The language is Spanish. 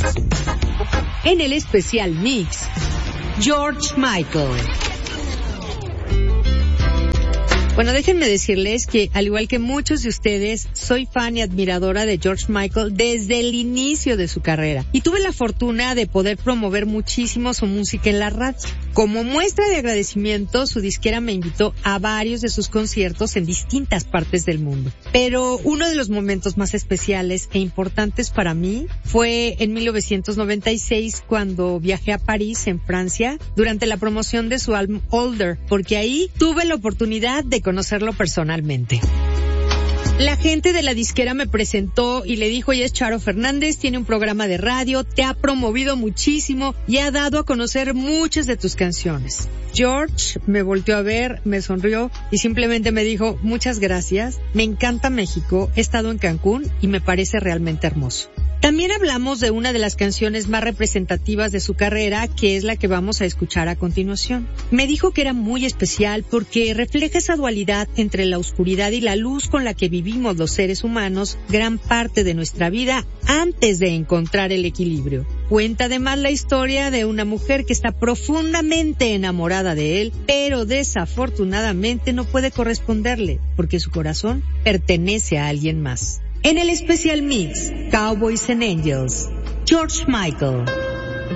En el especial mix, George Michael. Bueno, déjenme decirles que, al igual que muchos de ustedes, soy fan y admiradora de George Michael desde el inicio de su carrera. Y tuve la fortuna de poder promover muchísimo su música en la radio. Como muestra de agradecimiento, su disquera me invitó a varios de sus conciertos en distintas partes del mundo. Pero uno de los momentos más especiales e importantes para mí fue en 1996, cuando viajé a París, en Francia, durante la promoción de su álbum Older, porque ahí tuve la oportunidad de conocerlo personalmente. La gente de la disquera me presentó y le dijo: ella es Charo Fernández, tiene un programa de radio, te ha promovido muchísimo y ha dado a conocer muchas de tus canciones. George me volteó a ver, me sonrió y simplemente me dijo: muchas gracias, me encanta México, he estado en Cancún y me parece realmente hermoso. También hablamos de una de las canciones más representativas de su carrera, que es la que vamos a escuchar a continuación. Me dijo que era muy especial porque refleja esa dualidad entre la oscuridad y la luz con la que vivimos los seres humanos gran parte de nuestra vida antes de encontrar el equilibrio. Cuenta además la historia de una mujer que está profundamente enamorada de él, pero desafortunadamente no puede corresponderle porque su corazón pertenece a alguien más. En el especial mix, Cowboys and Angels, George Michael.